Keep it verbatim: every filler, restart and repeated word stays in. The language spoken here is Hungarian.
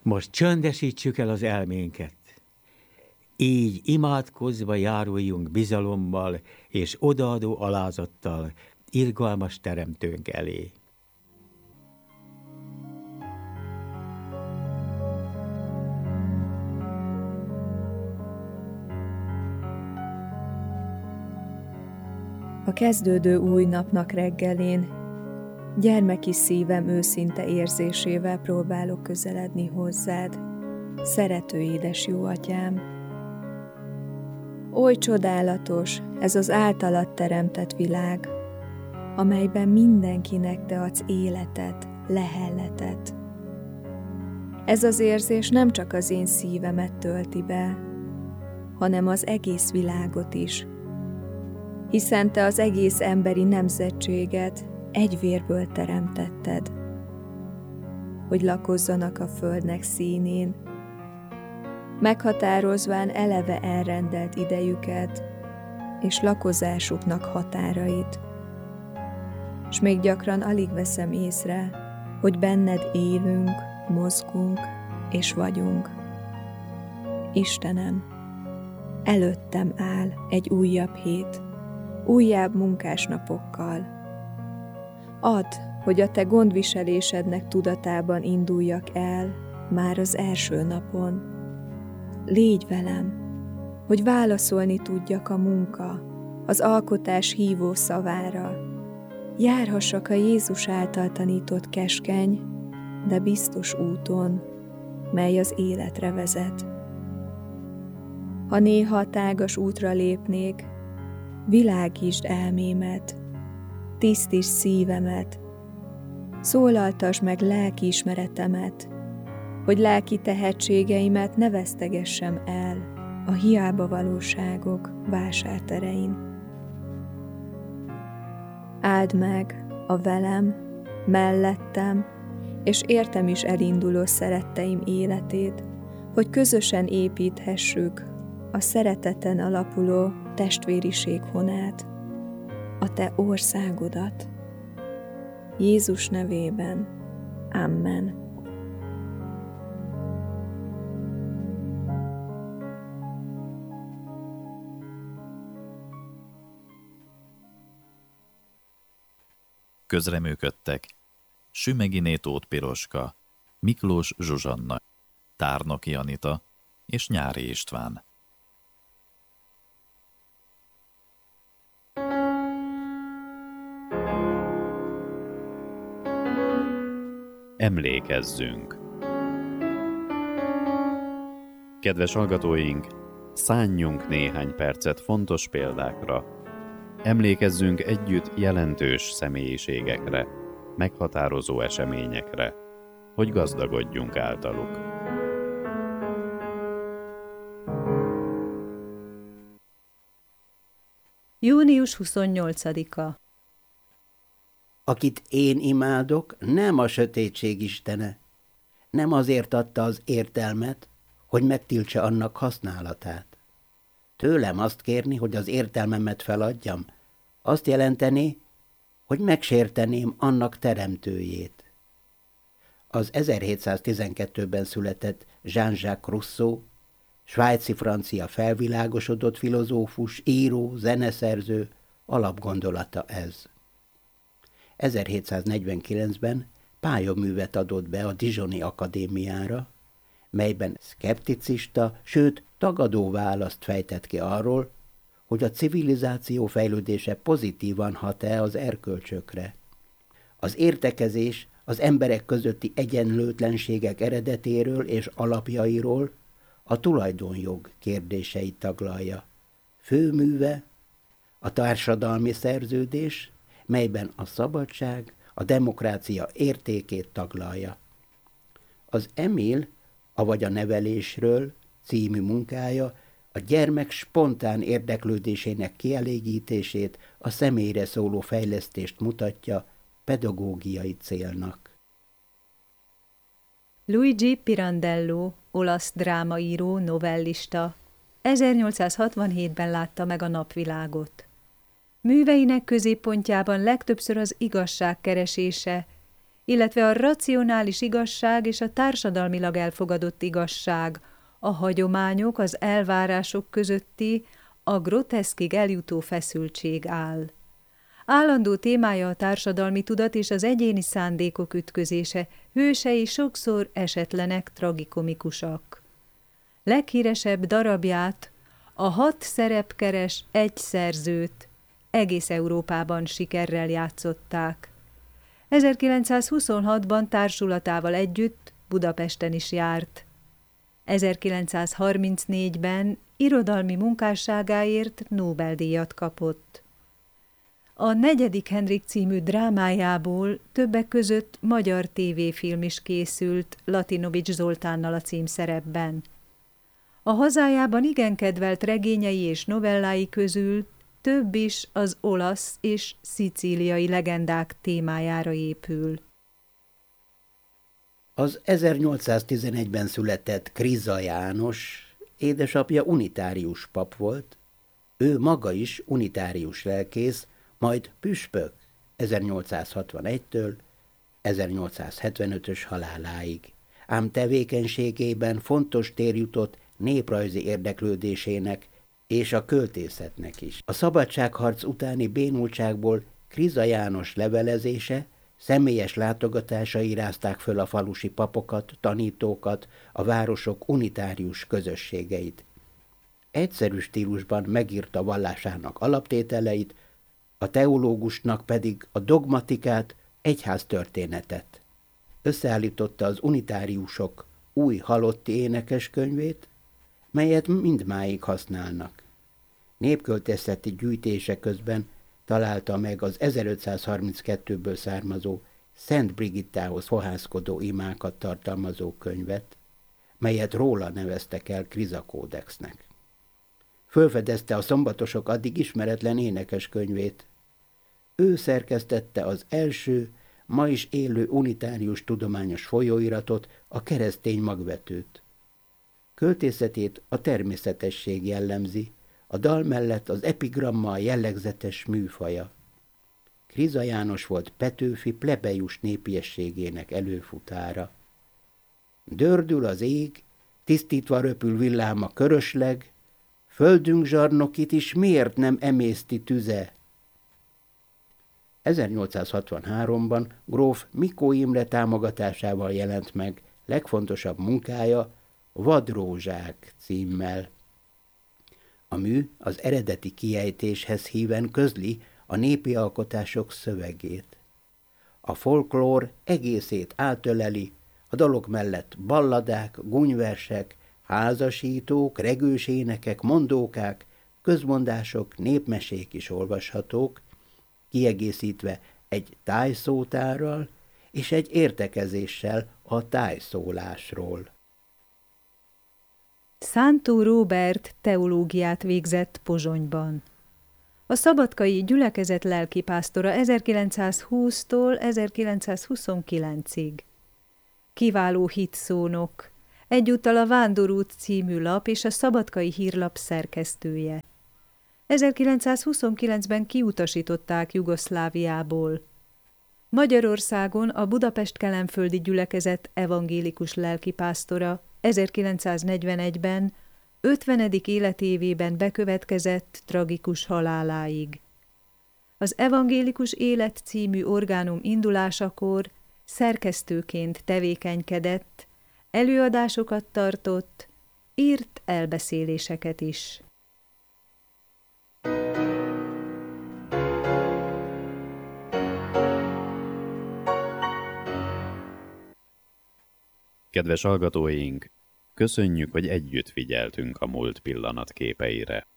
Most csöndesítsük el az elménket. Így imádkozva járuljunk bizalommal és odaadó alázattal irgalmas teremtőnk elé. A kezdődő új napnak reggelén gyermeki szívem őszinte érzésével próbálok közeledni hozzád, szerető édes jó atyám. Oly csodálatos ez az általad teremtett világ, amelyben mindenkinek te adsz életet, lehelletet. Ez az érzés nem csak az én szívemet tölti be, hanem az egész világot is, hiszen te az egész emberi nemzetséget egy vérből teremtetted, hogy lakozzanak a földnek színén, meghatározván eleve elrendelt idejüket és lakozásuknak határait. S még gyakran alig veszem észre, hogy benned élünk, mozgunk és vagyunk. Istenem, előttem áll egy újabb hét, újabb munkásnapokkal. Add, hogy a te gondviselésednek tudatában induljak el már az első napon. Légy velem, hogy válaszolni tudjak a munka, az alkotás hívó szavára. Járhassak a Jézus által tanított keskeny, de biztos úton, mely az életre vezet. Ha néha a tágas útra lépnék, világítsd elmémet, tisztítsd szívemet, szólaltasd meg lelkiismeretemet, hogy lelki tehetségeimet ne vesztegessem el a hiába valóságok vásárterein. Áld meg a velem, mellettem és értem is elinduló szeretteim életét, hogy közösen építhessük a szereteten alapuló testvériség honát, a te országodat. Jézus nevében. Amen. Közreműködtek Sümegi Tóth Piroska, Miklós Zsuzsanna, Tárnoki Anita és Nyári István. Emlékezzünk! Kedves hallgatóink, szánjunk néhány percet fontos példákra. Emlékezzünk együtt jelentős személyiségekre, meghatározó eseményekre, hogy gazdagodjunk általuk. június huszonnyolcadika. Akit én imádok, nem a sötétség istene, nem azért adta az értelmet, hogy megtiltsa annak használatát. Tőlem azt kérni, hogy az értelmemet feladjam, azt jelenteni, hogy megsérteném annak teremtőjét. Az ezerhétszáztizenkettőben született Jean-Jacques Rousseau, svájci-francia felvilágosodott filozófus, író, zeneszerző alapgondolata ez. ezerhétszáznegyvenkilencben pályaművet adott be a Dijoni Akadémiára, melyben szkepticista, sőt tagadó választ fejtett ki arról, hogy a civilizáció fejlődése pozitívan hat-e az erkölcsökre. Az értekezés az emberek közötti egyenlőtlenségek eredetéről és alapjairól a tulajdonjog kérdéseit taglalja. Főműve a társadalmi szerződés, melyben a szabadság, a demokrácia értékét taglalja. Az Emil, avagy a nevelésről című munkája a gyermek spontán érdeklődésének kielégítését, a személyre szóló fejlesztést mutatja pedagógiai célnak. Luigi Pirandello, olasz drámaíró, novellista, ezernyolcszázhatvanhétben látta meg a napvilágot. Műveinek középpontjában legtöbbször az igazság keresése illetve a racionális igazság és a társadalmilag elfogadott igazság, a hagyományok, az elvárások közötti, a groteszkig eljutó feszültség áll. Állandó témája a társadalmi tudat és az egyéni szándékok ütközése, hősei sokszor esetlenek, tragikomikusak. Leghíresebb darabját, a hat szerepkeres egy szerzőt egész Európában sikerrel játszották. ezerkilencszázhuszonhatban társulatával együtt Budapesten is járt. ezerkilencszázharmincnégyben irodalmi munkásságáért Nobel-díjat kapott. A negyedik Henrik című drámájából többek között magyar tévéfilm is készült Latinovics Zoltánnal a címszerepben. A hazájában igen kedvelt regényei és novellái közül több is az olasz és szicíliai legendák témájára épül. Az ezernyolcszáztizenegyben született Kriza János édesapja unitárius pap volt, ő maga is unitárius lelkész, majd püspök ezernyolcszázhatvanegytől ezernyolcszázhetvenötös haláláig, ám tevékenységében fontos tér jutott néprajzi érdeklődésének és a költészetnek is. A szabadságharc utáni bénultságból Kriza János levelezése, személyes látogatásai rázták föl a falusi papokat, tanítókat, a városok unitárius közösségeit. Egyszerű stílusban megírta vallásának alaptételeit, a teológusnak pedig a dogmatikát, egyháztörténetet. Összeállította az unitáriusok új halotti énekeskönyvét, melyet mindmáig használnak. Népköltészeti gyűjtése közben találta meg az ezerötszázharminckettőből származó Szent Brigittához fohászkodó imákat tartalmazó könyvet, melyet róla neveztek el Kriza kódexnek. Fölfedezte a szombatosok addig ismeretlen énekeskönyvét. Ő szerkesztette az első, ma is élő unitárius tudományos folyóiratot, a Keresztény Magvetőt. Költészetét a természetesség jellemzi, a dal mellett az epigramma jellegzetes műfaja. Kriza János volt Petőfi plebejus népiességének előfutára. Dördül az ég, tisztítva röpül villám a körösleg, földünk zsarnokit is miért nem emészti tüze? ezernyolcszázhatvanháromban gróf Mikó Imre támogatásával jelent meg legfontosabb munkája, Vadrózsák címmel. A mű az eredeti kiejtéshez híven közli a népi alkotások szövegét. A folklór egészét átöleli, a dalok mellett balladák, gúnyversek, házasítók, regős énekek, mondókák, közmondások, népmesék is olvashatók, kiegészítve egy tájszótárral és egy értekezéssel a tájszólásról. Szántó Róbert teológiát végzett Pozsonyban. A szabadkai gyülekezet lelkipásztora ezerkilencszázhúsztól ezerkilencszázhuszonkilencig. Kiváló hitszónok, egyúttal a Vándorút című lap és a Szabadkai Hírlap szerkesztője. ezerkilencszázhuszonkilencben kiutasították Jugoszláviából. Magyarországon a Budapest-Kelenföldi gyülekezet evangélikus lelkipásztora ezerkilencszáznegyvenegyben ötvenedik életévében bekövetkezett tragikus haláláig. Az Evangélikus Élet című orgánum indulásakor szerkesztőként tevékenykedett, előadásokat tartott, írt elbeszéléseket is. Kedves hallgatóink, köszönjük, hogy együtt figyeltünk a múlt pillanatképeire.